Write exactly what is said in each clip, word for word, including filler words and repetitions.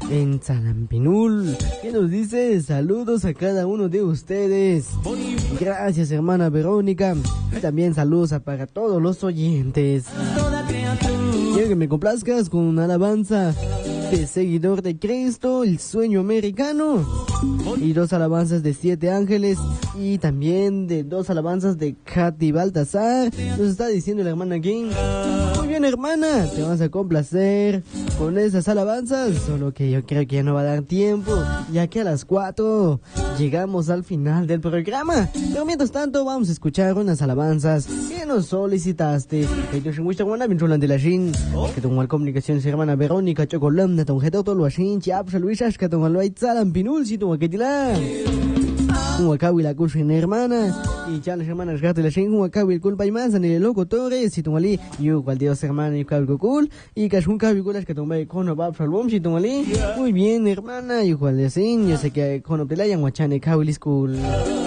en Salampinul, que nos dice saludos a cada uno de ustedes. Gracias, hermana Verónica. Y también saludos a para todos los oyentes. Quiero que me complazcas con una alabanza de Seguidor de Cristo, El Sueño Americano, y dos alabanzas de Siete Ángeles, y también de dos alabanzas de Katy Baltasar. Nos está diciendo la hermana King. Muy bien, hermana, te vas a complacer con esas alabanzas, solo que yo creo que ya no va a dar tiempo, ya que a las cuatro llegamos al final del programa. Pero mientras tanto vamos a escuchar unas alabanzas que nos solicitaste. Que yo soy muy buena, bien de la Shin, que tengo la comunicación hermana Verónica Chocolam, de Tonjeto, todo lo así, Chiapsa Luisas, que tengo el Salam Pinul, si tengo que tirar. Un Wakawi la Kushin hermana, y ya las hermanas Gata la Shin, un Wakawi el Culpa y más, en el loco Torres, si tengo ali, yo cual Dios hermana y Kabul Kukul, y Kashun Kabi Kulas que tengo con Bab Salvom, si tengo ali. Muy bien, hermana, y cual de Sin, yo sé que con Optelayan Wachane Kawi School.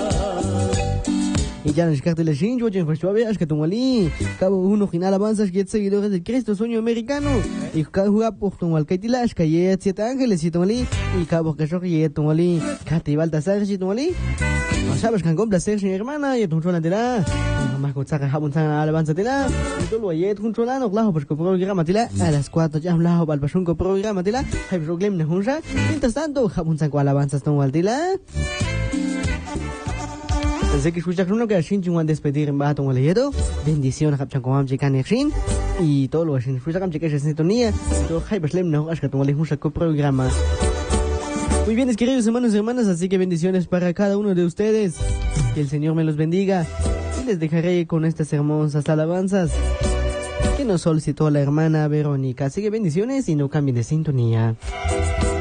Y ya nos carta la Shin, yo tengo que tengo ali, cabo uno final avanzas que seguidores del Cristo Sueño Americano, y cada juega por tengo al Kaitilash, que hay Siete Ángeles, si tengo ali, y cabo que yo que tengo ali, Katy Baltasar, si tengo ali. No sabes que con placer, mi hermana, y tengo una tela, más con saca jabón sana alabanza tela, y todo lo hay junto a la claro, pues con programa tela, a las cuatro ya hablado para el con programa tela, hay problema de junja, mientras tanto, jabón sana con alabanzas tengo al tela. Pensé que escuchas uno que a Shin Chungan despedir en Baton Waleyeto. Bendiciones a Capchan Am Chican Shin. Y todo lo que escucha Cam Chican sintonía. Todo Hyper Slim no es que tomale un saco programa. Muy bien, queridos hermanos y hermanas, así que bendiciones para cada uno de ustedes. Que el Señor me los bendiga. Y les dejaré con estas hermosas alabanzas que nos solicitó la hermana Verónica. Así que bendiciones y no cambien de sintonía.